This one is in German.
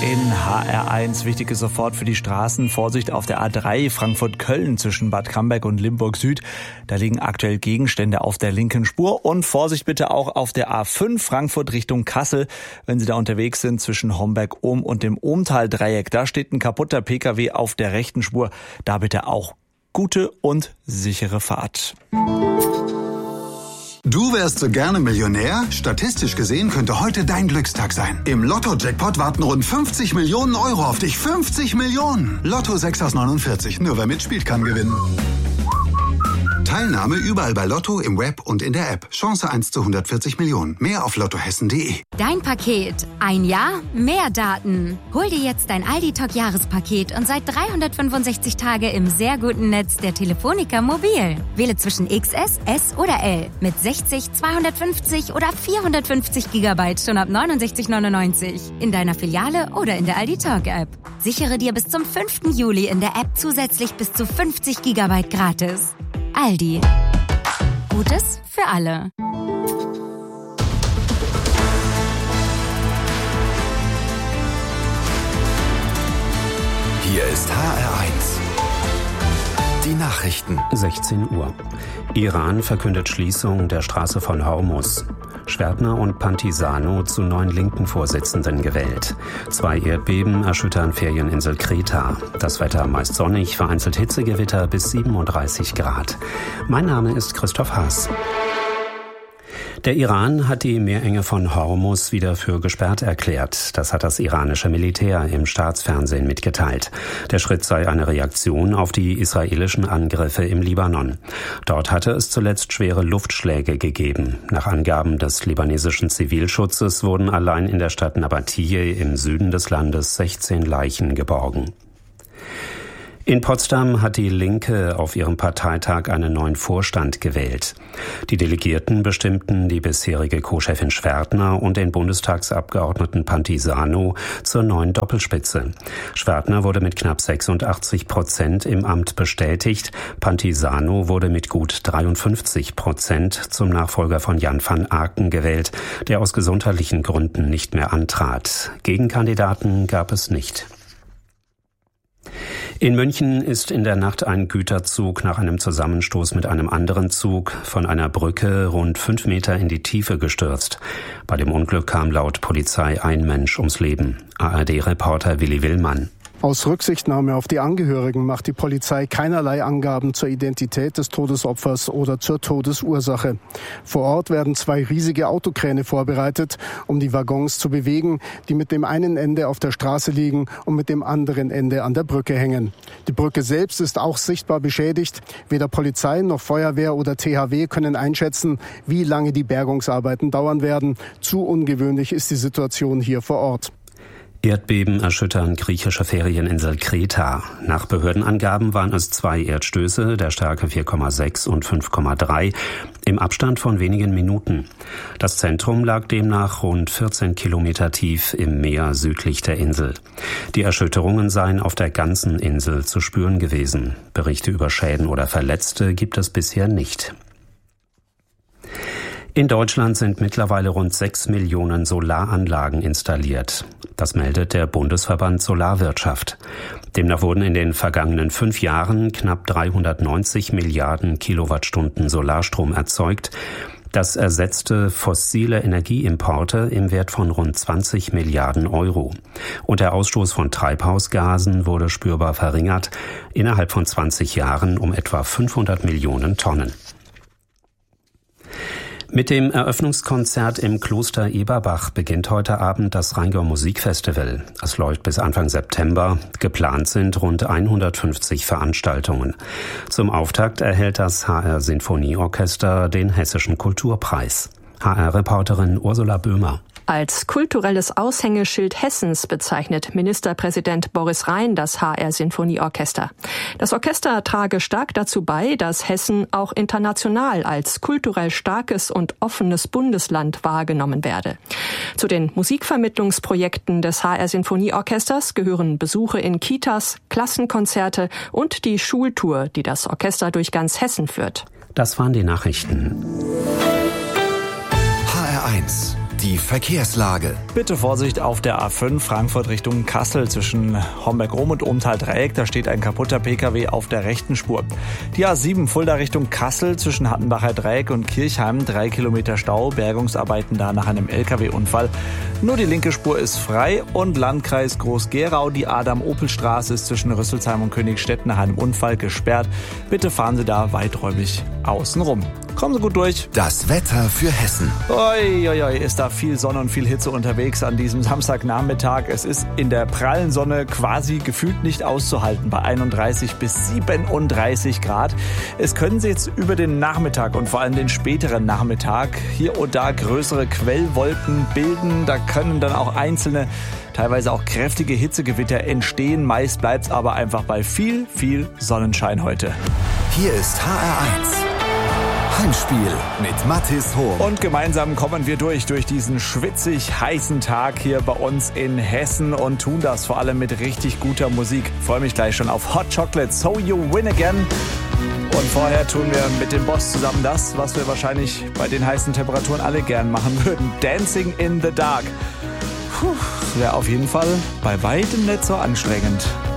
In HR1 wichtig ist sofort für die Straßen. Vorsicht auf der A3 Frankfurt-Köln zwischen Bad Camberg und Limburg Süd. Da liegen aktuell Gegenstände auf der linken Spur. Und Vorsicht bitte auch auf der A5 Frankfurt Richtung Kassel, wenn Sie da unterwegs sind zwischen Homberg-Ohm und dem Ohmtal-Dreieck. Da steht ein kaputter Pkw auf der rechten Spur. Da bitte auch gute und sichere Fahrt. Du wärst so gerne Millionär? Statistisch gesehen könnte heute dein Glückstag sein. Im Lotto-Jackpot warten rund 50 Millionen Euro auf dich. 50 Millionen! Lotto 6 aus 49. Nur wer mitspielt, kann gewinnen. Teilnahme überall bei Lotto, im Web und in der App. Chance 1 zu 140 Millionen. Mehr auf lottohessen.de. Dein Paket. Ein Jahr, mehr Daten. Hol dir jetzt dein Aldi-Talk-Jahrespaket und sei 365 Tage im sehr guten Netz der Telefonica Mobil. Wähle zwischen XS, S oder L. Mit 60, 250 oder 450 GB schon ab 69,99. In deiner Filiale oder in der Aldi-Talk-App. Sichere dir bis zum 5. Juli in der App zusätzlich bis zu 50 GB gratis. Aldi. Gutes für alle. Hier ist HR1. Die Nachrichten. 16 Uhr. Iran verkündet Schließung der Straße von Hormuz. Schwertner und Pantisano zu neuen linken Vorsitzenden gewählt. 2 Erdbeben erschüttern Ferieninsel Kreta. Das Wetter meist sonnig, vereinzelt Hitzegewitter bis 37 Grad. Mein Name ist Christoph Haas. Der Iran hat die Meerenge von Hormuz wieder für gesperrt erklärt. Das hat das iranische Militär im Staatsfernsehen mitgeteilt. Der Schritt sei eine Reaktion auf die israelischen Angriffe im Libanon. Dort hatte es zuletzt schwere Luftschläge gegeben. Nach Angaben des libanesischen Zivilschutzes wurden allein in der Stadt Nabatiyeh im Süden des Landes 16 Leichen geborgen. In Potsdam hat die Linke auf ihrem Parteitag einen neuen Vorstand gewählt. Die Delegierten bestimmten die bisherige Co-Chefin Schwertner und den Bundestagsabgeordneten Pantisano zur neuen Doppelspitze. Schwertner wurde mit knapp 86% im Amt bestätigt. Pantisano wurde mit gut 53% zum Nachfolger von Jan van Aken gewählt, der aus gesundheitlichen Gründen nicht mehr antrat. Gegenkandidaten gab es nicht. In München ist in der Nacht ein Güterzug nach einem Zusammenstoß mit einem anderen Zug von einer Brücke rund 5 Meter in die Tiefe gestürzt. Bei dem Unglück kam laut Polizei ein Mensch ums Leben. ARD-Reporter Willi Willmann. Aus Rücksichtnahme auf die Angehörigen macht die Polizei keinerlei Angaben zur Identität des Todesopfers oder zur Todesursache. Vor Ort werden 2 riesige Autokräne vorbereitet, um die Waggons zu bewegen, die mit dem einen Ende auf der Straße liegen und mit dem anderen Ende an der Brücke hängen. Die Brücke selbst ist auch sichtbar beschädigt. Weder Polizei noch Feuerwehr oder THW können einschätzen, wie lange die Bergungsarbeiten dauern werden. Zu ungewöhnlich ist die Situation hier vor Ort. Erdbeben erschüttern griechische Ferieninsel Kreta. Nach Behördenangaben waren es 2 Erdstöße der Stärke 4,6 und 5,3 im Abstand von wenigen Minuten. Das Zentrum lag demnach rund 14 Kilometer tief im Meer südlich der Insel. Die Erschütterungen seien auf der ganzen Insel zu spüren gewesen. Berichte über Schäden oder Verletzte gibt es bisher nicht. In Deutschland sind mittlerweile rund 6 Millionen Solaranlagen installiert. Das meldet der Bundesverband Solarwirtschaft. Demnach wurden in den vergangenen 5 Jahren knapp 390 Milliarden Kilowattstunden Solarstrom erzeugt. Das ersetzte fossile Energieimporte im Wert von rund 20 Milliarden Euro. Und der Ausstoß von Treibhausgasen wurde spürbar verringert, innerhalb von 20 Jahren um etwa 500 Millionen Tonnen. Mit dem Eröffnungskonzert im Kloster Eberbach beginnt heute Abend das Rheingau Musikfestival. Es läuft bis Anfang September. Geplant sind rund 150 Veranstaltungen. Zum Auftakt erhält das HR Sinfonieorchester den Hessischen Kulturpreis. HR-Reporterin Ursula Böhmer. Als kulturelles Aushängeschild Hessens bezeichnet Ministerpräsident Boris Rhein das HR-Sinfonieorchester. Das Orchester trage stark dazu bei, dass Hessen auch international als kulturell starkes und offenes Bundesland wahrgenommen werde. Zu den Musikvermittlungsprojekten des HR-Sinfonieorchesters gehören Besuche in Kitas, Klassenkonzerte und die Schultour, die das Orchester durch ganz Hessen führt. Das waren die Nachrichten. HR1 Die Verkehrslage. Bitte Vorsicht auf der A5 Frankfurt Richtung Kassel zwischen Homberg-Rom und Ohmtal-Dreieck. Da steht ein kaputter Pkw auf der rechten Spur. Die A7 Fulda Richtung Kassel zwischen Hattenbacher Dreieck und Kirchheim. 3 Kilometer Stau, Bergungsarbeiten da nach einem Lkw-Unfall. Nur die linke Spur ist frei und Landkreis Groß-Gerau. Die Adam-Opel-Straße ist zwischen Rüsselsheim und Königstedt nach einem Unfall gesperrt. Bitte fahren Sie da weiträumig außen rum. Kommen Sie gut durch. Das Wetter für Hessen. Oi, ist da viel Sonne und viel Hitze unterwegs an diesem Samstagnachmittag. Es ist in der prallen Sonne quasi gefühlt nicht auszuhalten bei 31 bis 37 Grad. Es können sich jetzt über den Nachmittag und vor allem den späteren Nachmittag hier und da größere Quellwolken bilden. Da können dann auch einzelne, teilweise auch kräftige Hitzegewitter entstehen. Meist bleibt es aber einfach bei viel Sonnenschein heute. Hier ist HR1. Heimspiel mit Mathis Hohm. Und gemeinsam kommen wir durch diesen schwitzig heißen Tag hier bei uns in Hessen und tun das vor allem mit richtig guter Musik. Ich freue mich gleich schon auf Hot Chocolate, So You Win Again. Und vorher tun wir mit dem Boss zusammen das, was wir wahrscheinlich bei den heißen Temperaturen alle gern machen würden. Dancing in the Dark. Wäre auf jeden Fall bei weitem nicht so anstrengend.